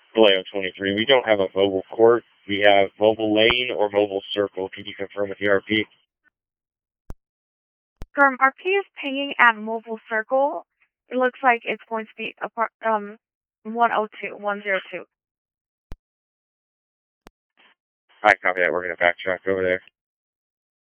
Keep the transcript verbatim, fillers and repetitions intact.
Vallejo twenty-three. We don't have a mobile court. We have mobile lane or mobile circle. Can you confirm with the R P? From R P is pinging at mobile circle. It looks like it's going to be apart, um one oh two, one oh two. I copy that. We're going to backtrack over there.